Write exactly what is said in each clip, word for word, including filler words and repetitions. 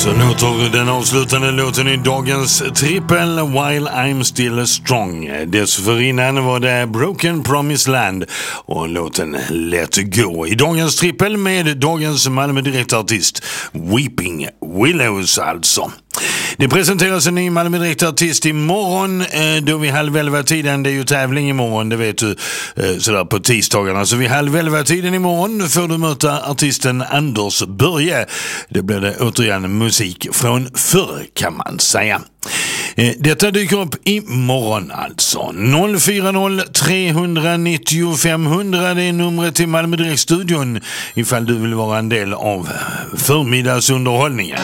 Så låter den avslutande låten i dagens trippel While I'm Still Strong. Dessförinnan var det Broken Promised Land och låten Let Go. I dagens trippel med dagens Malmö direktartist Weeping Willows alltså. Det presenteras en ny Malmö direktartist imorgon då vid halv elva tiden. Det är ju tävling imorgon, det vet du, sådär på tisdagarna. Så vid halv elva tiden imorgon får du möta artisten Anders Börje. Det blir det återigen musik från förr kan man säga. Detta dyker upp imorgon alltså. noll fyra noll tre nio fem hundra det är numret till Malmö Direktstudion ifall du vill vara en del av förmiddagsunderhållningen.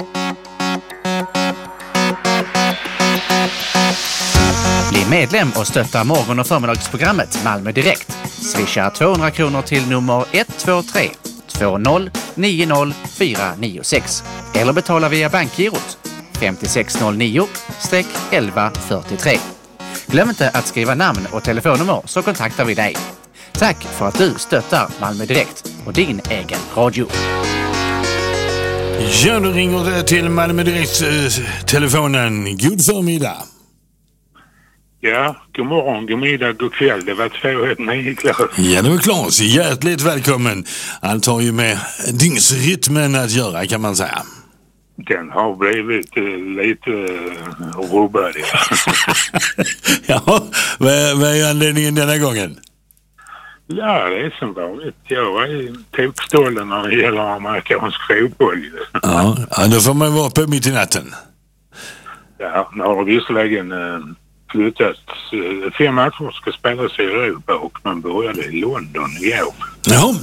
Bli medlem och stötta morgon- och förmiddagsprogrammet Malmö Direkt. Swisha tvåhundra kronor till nummer ett två tre två noll nio noll fyra nio sex eller betala via bankgirot fem sex noll nio elva fyrtiotre. Glöm inte att skriva namn och telefonnummer så kontaktar vi dig. Tack för att du stöttar Malmö Direkt och din egen radio. Ja, du ringer det till Malmö Direkt eh, telefonen. God förmiddag. Ja, god morgon, god middag, god kväll. Det var två ett nio klart. Ja, det var Claes. Hjärtligt välkommen. Allt har ju med dygnsrytmen att göra kan man säga. Den har blivit uh, lite uh, rubbad. Ja, vad, vad är anledningen denna gången? Ja, det är som vanligt. Jag är tokstollen när det gäller amerikansk fotboll. Ja, ja, då får man vara uppe mitt i natten. Ja, nu har det visserligen uh, flyttats. Uh, fem matcher ska spelas i Europa och man började i London i år. Ja,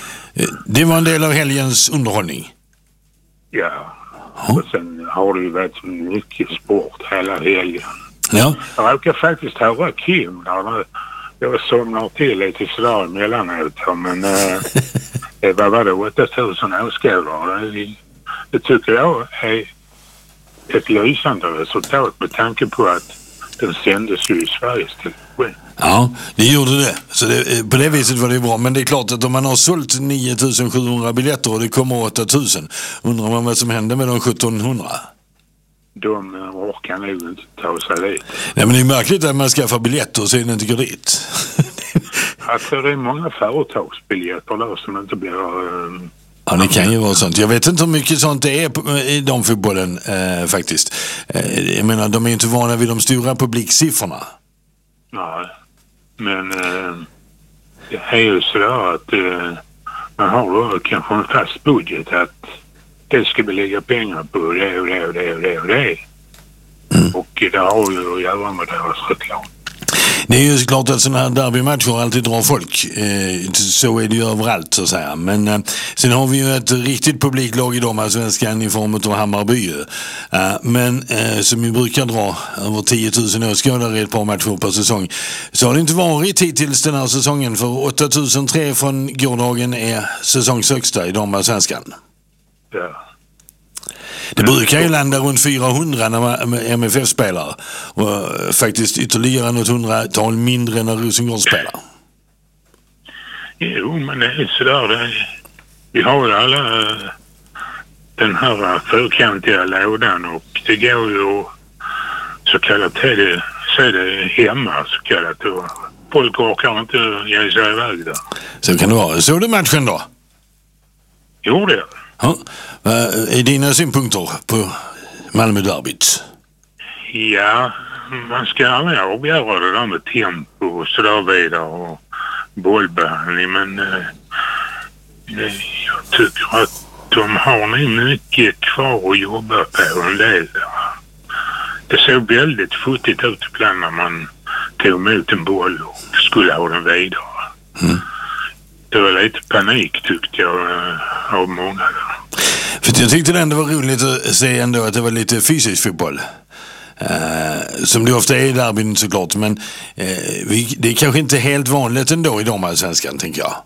det var en del av helgens underhållning. Ja, och sen har det ju varit mycket sport hela helgen. Ja. Jag råkar faktiskt höra Kim när jag somnar till lite sådär emellanåt. Men äh, det var bara åtta tusen åskådare. Det, det tycker jag är ett lysande resultat med tanke på att den sändes ju i Sveriges Television. Ja, det gjorde det. Så det, på det viset var det bra. Men det är klart att om man har sålt nio tusen sjuhundra biljetter och det kommer åtta tusen, undrar man vad som händer med de sjuttonhundra? De orkar nog inte ta sig dit. Nej, men det är märkligt att man skaffar biljetter och sen inte går dit. Alltså det är många företagsbiljetter där som inte blir... Uh, ja, det kan ju vara sånt. Jag vet inte hur mycket sånt det är på, i de fotbollen eh, faktiskt. Eh, jag menar, de är ju inte vana vid de stora publiksiffrorna. Nej, men eh, det är ju sådär att eh, man har då kanske en fast budget att det ska vi lägga pengar på det och det och det och det och det. Mm. Och det har ju att göra med deras reklam. Det är ju klart att sådana här derbymatcher alltid drar folk. Eh, så är det ju överallt så att säga. Men eh, sen har vi ju ett riktigt publiklag i de här svenskan i form av Hammarby. Eh, men eh, som ju brukar dra över tio tusen åskådare i ett par matcher per säsong. Så har det inte varit hittills den här säsongen. För åtta tusen tre från gårdagen är säsongshögsta i de här svenskan. Ja. Det brukar ju landa runt fyrahundra när man M F F spelar och faktiskt ytterligare något hundratal mindre när Rosengård spelar. Jo, men det är sådär. Det, vi har ju alla den här fyrkantiga lådan och det går ju så kallat det, så är det hemma så kallat. Och folk orkar inte ge sig iväg där. Så kan det vara. Såg du matchen då? Jo, det. Ja. Vad är dina synpunkter på Malmö-derbyt? Ja, man ska aldrig avgöra det där med tempo och sådär vidare och bollbehandling, men eh, jag tycker att de har nog mycket kvar att jobba på en del. Det såg väldigt futtigt ut ibland när man tog emot en boll och skulle ha den vidare. Mm. Det var lite panik tyckte jag av många. För jag tyckte det ändå var roligt att se ändå att det var lite fysisk fotboll. Uh, som det ofta är i derbyn såklart. Men uh, vi, det är kanske inte helt vanligt ändå i de här svenskan, tänker jag.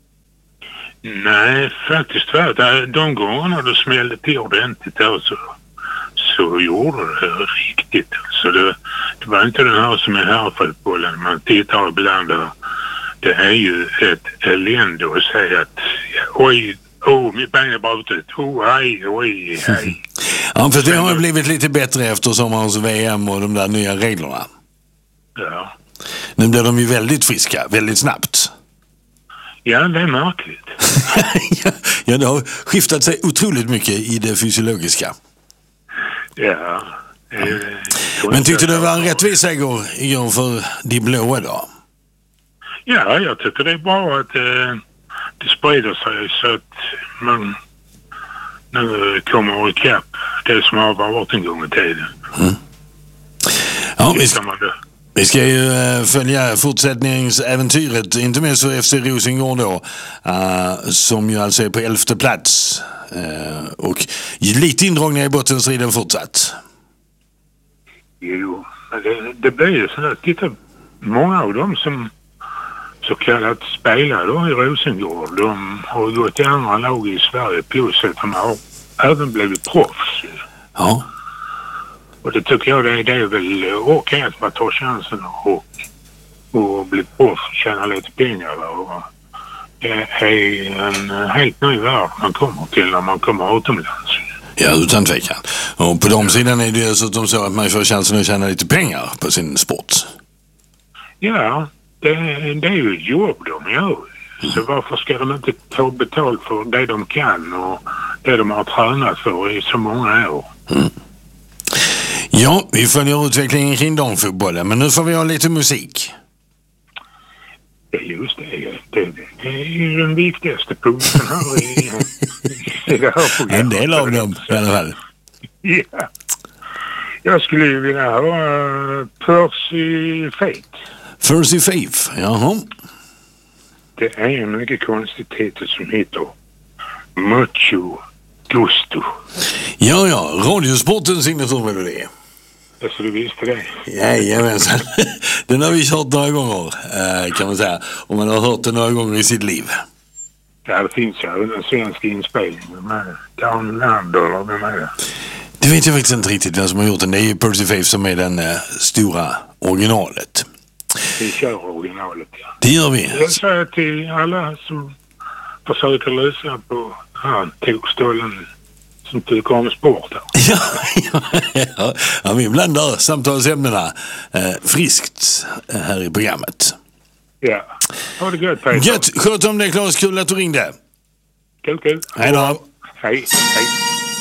Nej, faktiskt var det. De gångerna du smällde till ordentligt där så, så gjorde det riktigt. Så det, det var inte den här som är här fotbollen. Man tittar ibland och det är ju ett elände att säga att oj, oh, mitt ben är brutet. Oh, hej, oj, hej. Ja, för det har ju blivit lite bättre efter sommarens V M och de där nya reglerna. Ja. Nu blir de ju väldigt friska, väldigt snabbt. Ja, det är märkligt. Ja, det har skiftat sig otroligt mycket i det fysiologiska. Ja. Eh, Men tyckte du det var en rättvis seger igår för de blåa då? Ja, jag tycker det är bra att eh, det sprider sig så att man nu kommer ikapp det som har varit en gång i tiden. Mm. Ja, vi ska, man det. vi ska ju uh, följa fortsättningsäventyret, inte minst för F C Rosengård då, uh, som ju alltså är på elfte plats. Uh, och lite indragningar i bottenstriden fortsatt. Jo, men det, det blir ju så att titta, många av dem som så kallat spelare då i Rosengård, de har gått till andra lag i Sverige plus att de har även blivit proffs. Ja. Och det tycker jag det, det är väl okej att man tar chansen och, och bli proffs och tjäna lite pengar. Och det är en helt ny värld man kommer till när man kommer utomlands. Ja, utan tvekan. Och på de sidan är det ju så att de så att man får chansen att tjäna lite pengar på sin sport. Ja, det, det är ju ett jobb de gör. Så varför ska de inte ta betalt för det de kan och det de har tränat för i så många år? Mm. Ja, vi följer utvecklingen kring damfotbollen, men nu får vi ha lite musik. Ja, just det. Det, det är ju den viktigaste punkten här i, i det här programmet. En del av dem i alla fall. Ja. Jag skulle ju vilja ha uh, Percy Faith. Percy Faith, jaha. Det är en mycket konstig titel som heter Mucho Gusto. Ja, ja. Radiosportens signaturmelodi. Så du visste det? Jajamensan. Den har vi kört några gånger, kan man säga. Och man har hört den några gånger i sitt liv. Ja, det finns ju en svensk inspelning med Dan Lander eller vem är det? Det vet jag faktiskt inte riktigt den som har gjort den. Det är ju Percy Faith som är den uh, stora originalet. Vi kör originalet, ja. Det gör vi. Jag säger till alla som försöker lyssna på han tokstollen som tycker om sport. Ja, ja, ja. Ja, vi blandar samtalsämnena eh, friskt här i programmet. Ja. Ha det gött, Peter. Gött, sköt om det, Claes. Kul att du ringde. Kul, kul. Hej då. Hej, hej.